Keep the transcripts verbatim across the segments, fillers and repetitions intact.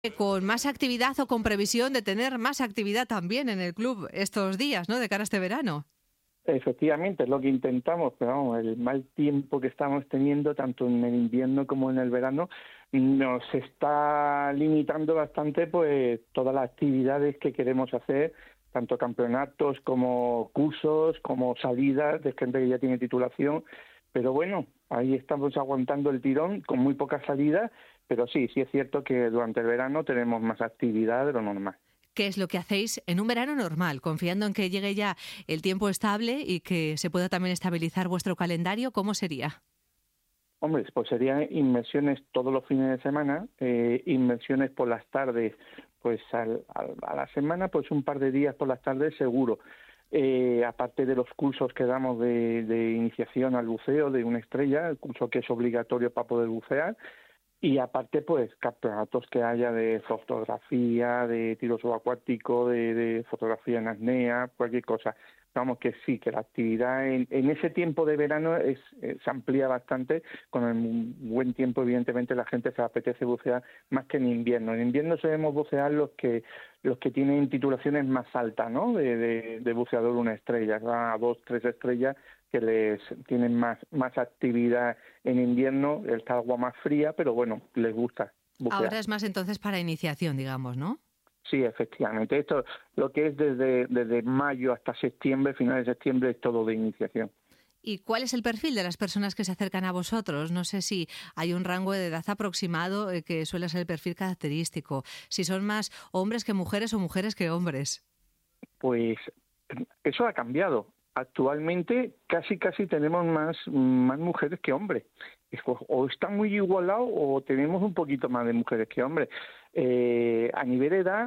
con más actividad o con previsión de tener más actividad también en el club estos días, ¿no?, de cara a este verano. Efectivamente, es lo que intentamos, pero vamos, el mal tiempo que estamos teniendo, tanto en el invierno como en el verano, nos está limitando bastante pues todas las actividades que queremos hacer, tanto campeonatos como cursos, como salidas de gente que ya tiene titulación, pero bueno, ahí estamos aguantando el tirón con muy pocas salidas, pero sí, sí es cierto que durante el verano tenemos más actividad de lo normal. ¿Qué es lo que hacéis en un verano normal, confiando en que llegue ya el tiempo estable y que se pueda también estabilizar vuestro calendario? ¿Cómo sería? Hombre, pues serían inmersiones todos los fines de semana, eh, inmersiones por las tardes, pues al, al, a la semana, pues un par de días por las tardes seguro. Eh, aparte de los cursos que damos de, de iniciación al buceo de una estrella, el curso que es obligatorio para poder bucear, y aparte, pues, campeonatos que haya de fotografía, de tiro subacuático, de, de fotografía en apnea, cualquier cosa. Vamos, que sí, que la actividad en, en ese tiempo de verano es, eh, se amplía bastante. Con el buen tiempo, evidentemente, la gente se apetece bucear más que en invierno. En invierno solemos bucear los que los que tienen titulaciones más altas, ¿no?, de, de, de buceador una estrella, a dos, tres estrellas, que les tienen más más actividad en invierno, está agua más fría, pero bueno, les gusta bucear. Ahora es más entonces para iniciación, digamos, ¿no? Sí, efectivamente. Esto, lo que es desde, desde mayo hasta septiembre, finales de septiembre, es todo de iniciación. ¿Y cuál es el perfil de las personas que se acercan a vosotros? No sé si hay un rango de edad aproximado eh, que suele ser el perfil característico. Si son más hombres que mujeres o mujeres que hombres. Pues eso ha cambiado. Actualmente casi casi tenemos más, más mujeres que hombres. O está muy igualado o tenemos un poquito más de mujeres que hombres. Eh, a nivel de edad,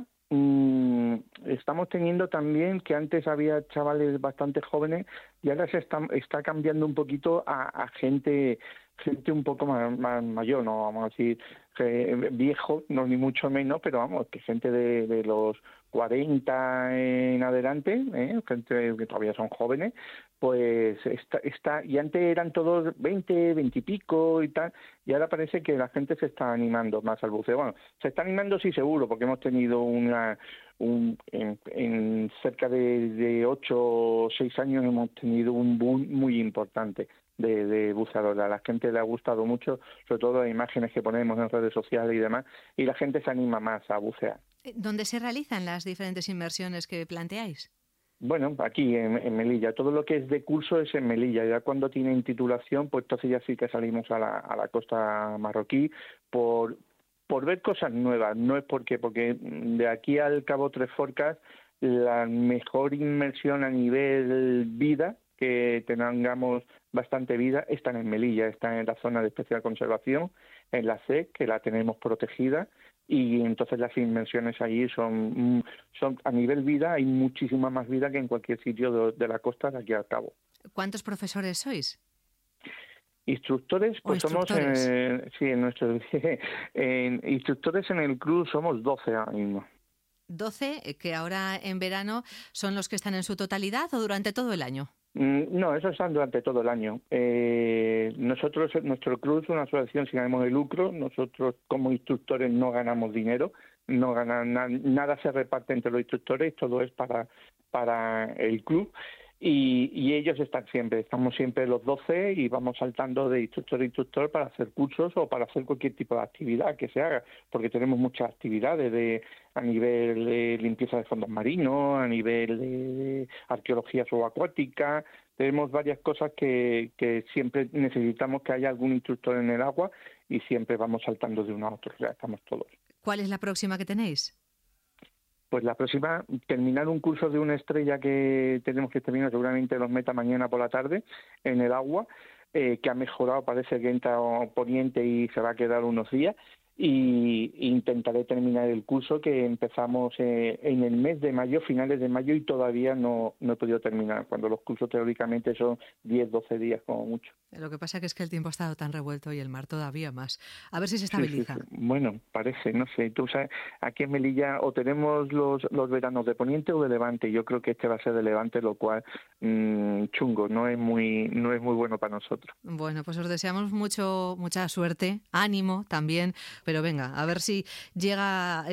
mmm, estamos teniendo también que antes había chavales bastante jóvenes y ahora se está, está cambiando un poquito a, a gente gente un poco más, más mayor, no vamos a decir eh, viejo, no ni mucho menos, pero vamos, que gente de, de los cuarenta en adelante, ¿eh? Gente que todavía son jóvenes, pues está, está, y antes eran todos veinte, veinte y pico y tal, y ahora parece que la gente se está animando más al buceo. Bueno, se está animando sí seguro, porque hemos tenido una, un, en, en cerca de, de ocho o seis años hemos tenido un boom muy importante de, de buceadores. A la gente le ha gustado mucho, sobre todo las imágenes que ponemos en redes sociales y demás, y la gente se anima más a bucear. ¿Dónde se realizan las diferentes inmersiones que planteáis? Bueno, aquí en, en Melilla. Todo lo que es de curso es en Melilla. Ya cuando tienen titulación, pues entonces ya sí que salimos a la, a la costa marroquí por por ver cosas nuevas. No es porque porque de aquí al Cabo Tres Forcas la mejor inmersión a nivel vida, que tengamos bastante vida, están en Melilla, están en la zona de especial conservación, en la C, que la tenemos protegida, y entonces las inmersiones allí son, son a nivel vida, hay muchísima más vida que en cualquier sitio de, de la costa de aquí al cabo. ¿Cuántos profesores sois? Instructores, pues somos, instructores? Eh, sí, en nuestro, en, instructores en el club somos doce ahora mismo. doce, que ahora en verano son los que están en su totalidad o durante todo el año. No, eso están durante todo el año. Eh, nosotros, nuestro club es una asociación sin ánimo de lucro. Nosotros como instructores no ganamos dinero, no ganan na, nada se reparte entre los instructores, todo es para para el club. Y, y ellos están siempre, estamos siempre los doce y vamos saltando de instructor a instructor para hacer cursos o para hacer cualquier tipo de actividad que se haga, porque tenemos muchas actividades de a nivel de limpieza de fondos marinos, a nivel de arqueología subacuática, tenemos varias cosas que, que siempre necesitamos que haya algún instructor en el agua y siempre vamos saltando de uno a otro, o sea, estamos todos. ¿Cuál es la próxima que tenéis? Pues la próxima, terminar un curso de una estrella que tenemos que terminar, seguramente los meta mañana por la tarde en el agua, eh, que ha mejorado, parece que entra poniente y se va a quedar unos días, y intentaré terminar el curso que empezamos eh, en el mes de mayo, finales de mayo, y todavía no, no he podido terminar, cuando los cursos teóricamente son diez, doce días como mucho. Lo que pasa que es que el tiempo ha estado tan revuelto y el mar todavía más. A ver si se estabiliza. Sí, sí, sí. Bueno, parece, no sé. Tú sabes, aquí en Melilla o tenemos los, los veranos de Poniente o de Levante. Yo creo que este va a ser de Levante, lo cual mmm, chungo, no es muy no es muy bueno para nosotros. Bueno, pues os deseamos mucho mucha suerte, ánimo también, Pero venga, a ver si llega